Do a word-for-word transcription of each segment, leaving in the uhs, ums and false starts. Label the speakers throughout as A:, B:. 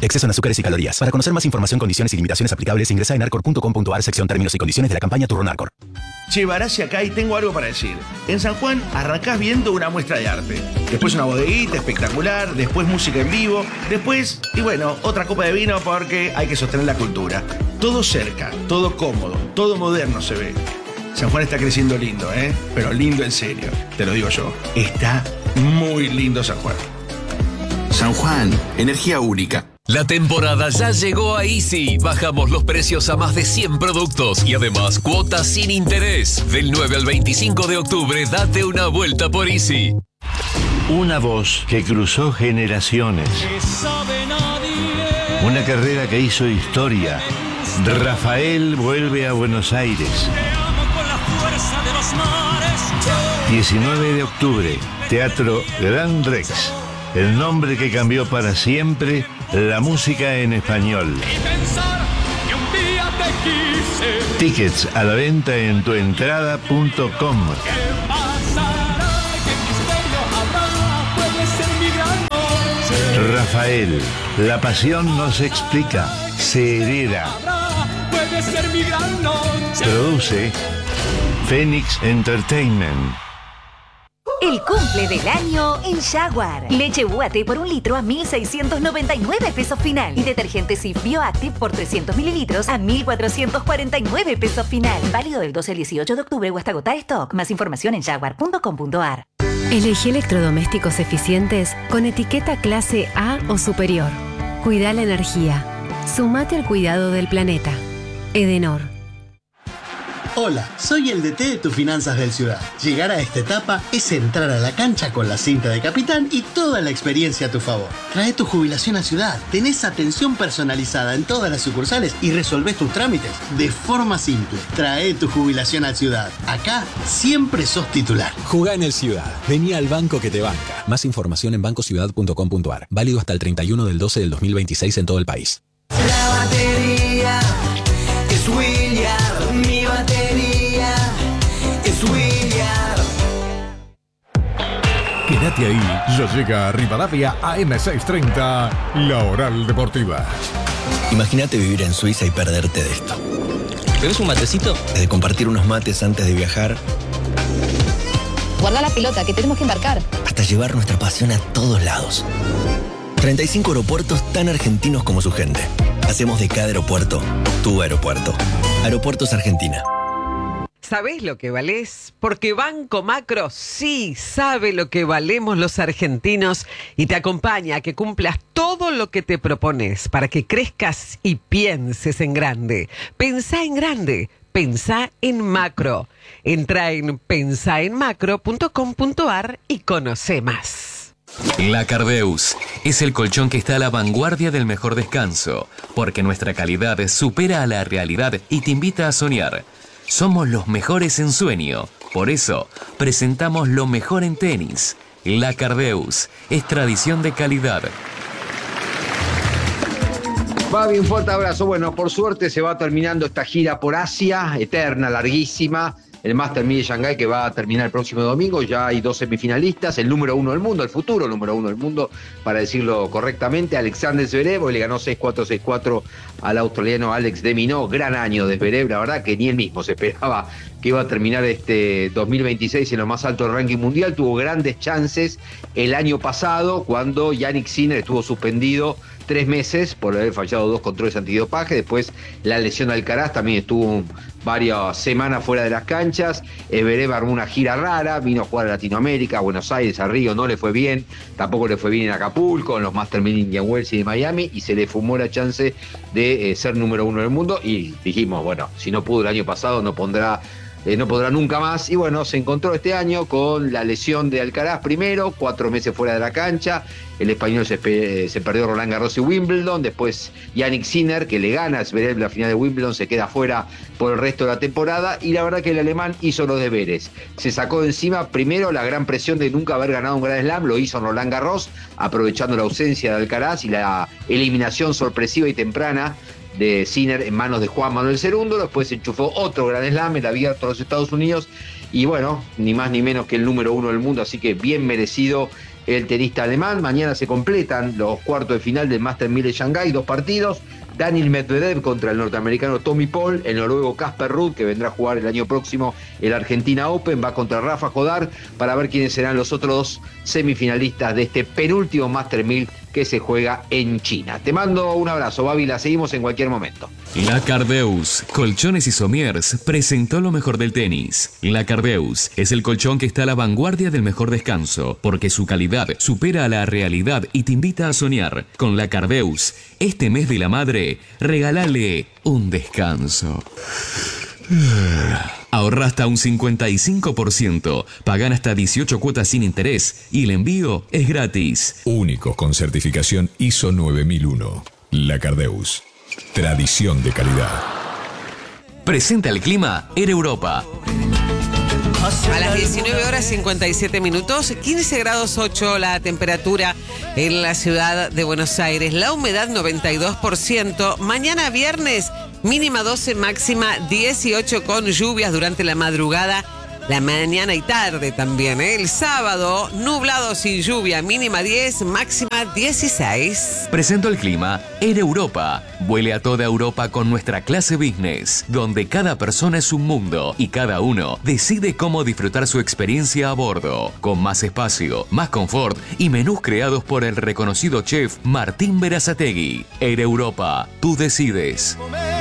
A: Exceso en azúcares y calorías. Para conocer más información, condiciones y limitaciones aplicables, ingresa en arcor punto com punto ar, sección términos y condiciones de la campaña Turrón Arcor.
B: Che, Barassi acá y tengo algo para decir. En San Juan arrancás viendo una muestra de arte. Después una bodeguita espectacular, después música en vivo, después, y bueno, otra copa de vino porque hay que sostener la cultura. Todo cerca, todo cómodo, todo moderno se ve. San Juan está creciendo lindo, ¿eh? Pero lindo en serio, te lo digo yo. Está muy lindo San Juan.
C: San Juan, energía única.
D: La temporada ya llegó a Easy. Bajamos los precios a más de cien productos y además cuotas sin interés. Del nueve al veinticinco de octubre, date una vuelta por Easy.
E: Una voz que cruzó generaciones. Una carrera que hizo historia. Rafael vuelve a Buenos Aires. diecinueve de octubre, Teatro Gran Rex. El nombre que cambió para siempre la música en español. Tickets a la venta en tuentrada punto com. Rafael, la pasión no se explica, se hereda. Produce Phoenix Entertainment.
F: El cumple del año en Jaguar. Leche U A T por un litro a mil seiscientos noventa y nueve pesos final. Y detergente Cif Bioactive por trescientos mililitros a mil cuatrocientos cuarenta y nueve pesos final. Válido del doce al dieciocho de octubre o hasta agotar stock. Más información en jaguar punto com punto ar.
G: Elegí electrodomésticos eficientes con etiqueta clase A o superior. Cuida la energía. Sumate al cuidado del planeta. Edenor.
H: Hola, soy el D T de tus finanzas del Ciudad. Llegar a esta etapa es entrar a la cancha con la cinta de capitán y toda la experiencia a tu favor. Trae tu jubilación a Ciudad, tenés atención personalizada en todas las sucursales y resolvés tus trámites de forma simple. Trae tu jubilación a Ciudad. Acá siempre sos titular.
I: Jugá en el Ciudad. Vení al banco que te banca. Más información en banco ciudad punto com punto ar. Válido hasta el treinta y uno del doce del dos mil veintiséis en todo el país.
J: La batería es William, mi batería es William.
K: Quédate ahí, ya llega a Rivadavia A M seiscientos treinta, la Oral Deportiva.
L: Imagínate vivir en Suiza y perderte de esto. ¿Bebes un matecito? De compartir unos mates antes de viajar.
M: Guarda la pelota, que tenemos que embarcar.
L: Hasta llevar nuestra pasión a todos lados. treinta y cinco aeropuertos tan argentinos como su gente. Hacemos de cada aeropuerto tu aeropuerto. Aeropuertos Argentina.
N: ¿Sabés lo que valés? Porque Banco Macro sí sabe lo que valemos los argentinos y te acompaña a que cumplas todo lo que te propones para que crezcas y pienses en grande. Pensá en grande, pensá en macro. Entra en pensaenmacro punto com punto ar y conoce más.
D: La Cardeus es el colchón que está a la vanguardia del mejor descanso, porque nuestra calidad supera a la realidad y te invita a soñar. Somos los mejores en sueño, por eso presentamos lo mejor en tenis. La Cardeus es tradición de calidad.
O: Fabi, un fuerte abrazo. Bueno, por suerte se va terminando esta gira por Asia, eterna, larguísima. El Master mil de Shanghái que va a terminar el próximo domingo. Ya hay dos semifinalistas, el número uno del mundo, el futuro número uno del mundo, para decirlo correctamente, Alexander Zverev, le ganó seis cuatro, seis cuatro al australiano Alex de Minaur. Gran año de Zverev, la verdad que ni él mismo se esperaba que iba a terminar este dos mil veintiséis en lo más alto del ranking mundial. Tuvo grandes chances el año pasado cuando Jannik Sinner estuvo suspendido tres meses por haber fallado dos controles antidopaje. Después la lesión de Alcaraz, también estuvo varias semanas fuera de las canchas. Zverev armó una gira rara, vino a jugar a Latinoamérica, a Buenos Aires, a Río, no le fue bien, tampoco le fue bien en Acapulco, en los Master mil Indian Wells y de Miami, y se le fumó la chance de eh, ser número uno del mundo. Y dijimos, bueno, si no pudo el año pasado, no pondrá Eh, no podrá nunca más. Y bueno, se encontró este año con la lesión de Alcaraz primero, cuatro meses fuera de la cancha. El español se, se perdió Roland Garros y Wimbledon. Después Jannik Sinner, que le gana a Zverev la final de Wimbledon, se queda fuera por el resto de la temporada. Y la verdad que el alemán hizo los deberes. Se sacó de encima primero la gran presión de nunca haber ganado un Grand Slam. Lo hizo en Roland Garros, aprovechando la ausencia de Alcaraz y la eliminación sorpresiva y temprana de Sinner en manos de Juan Manuel Cerundo. Después enchufó otro Grand Slam, el abierto a los Estados Unidos, y bueno, ni más ni menos que el número uno del mundo, así que bien merecido el tenista alemán. Mañana se completan los cuartos de final del Master mil de Shanghái, dos partidos. Daniil Medvedev contra el norteamericano Tommy Paul, el noruego Casper Ruud, que vendrá a jugar el año próximo el Argentina Open, va contra Rafa Jodar, para ver quiénes serán los otros dos semifinalistas de este penúltimo Master mil que se juega en China. Te mando un abrazo, Babi, la seguimos en cualquier momento.
D: La Cardeus, Colchones y Somiers, presentó lo mejor del tenis. La Cardeus es el colchón que está a la vanguardia del mejor descanso, porque su calidad supera a la realidad y te invita a soñar. Con la Cardeus, este mes de la madre, regálale un descanso. Ahorra hasta un cincuenta y cinco por ciento, pagan hasta dieciocho cuotas sin interés y el envío es gratis.
K: Únicos con certificación I S O nueve mil uno. La Cardeus. Tradición de calidad.
D: Presenta el clima Air Europa.
N: A las diecinueve horas cincuenta y siete minutos, quince grados ocho la temperatura en la ciudad de Buenos Aires. La humedad noventa y dos por ciento. Mañana viernes, mínima doce, máxima dieciocho con lluvias durante la madrugada, la mañana y tarde también, ¿eh? El sábado, nublado sin lluvia, mínima diez, máxima dieciséis.
D: Presento el clima Air Europa. Vuele a toda Europa con nuestra clase business, donde cada persona es un mundo y cada uno decide cómo disfrutar su experiencia a bordo, con más espacio, más confort y menús creados por el reconocido chef Martín Berazategui. Air Europa, tú decides.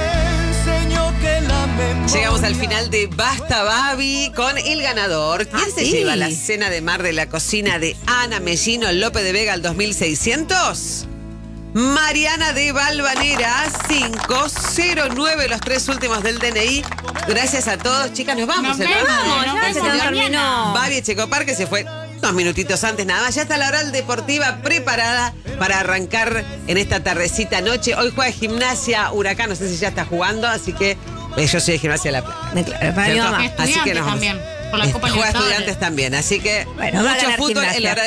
N: Llegamos al final de Basta Babi con el ganador. ¿Quién
M: Ah,
N: se
M: sí.
N: lleva la cena de mar de la cocina de Ana Mellino López de Vega al dos mil seiscientos? Mariana de Valvanera, cinco cero nueve, los tres últimos del D N I. Gracias a todos, chicas, nos vamos.
M: Nos
N: el
M: vemos,
N: programa.
M: ya
N: Gracias,
M: se
N: señor.
M: terminó.
N: Babi Echecopar, que se fue unos minutitos antes nada más. Ya está la oral deportiva preparada para arrancar en esta tardecita noche. Hoy juega Gimnasia Huracán, no sé si ya está jugando, así que eh, yo soy de Gimnasia de la Plata.
M: Claro, para mi
N: ¿Cierto?
M: mamá.
N: Así que
M: Estudiantes
N: nos vamos.
M: también, por la
N: Eh,
M: Copa
N: Juega
M: Libertadores.
N: Estudiantes también, así que
M: Bueno, va a
N: mucho
M: ganar
N: fútbol en la
M: Gimnasia.
N: hora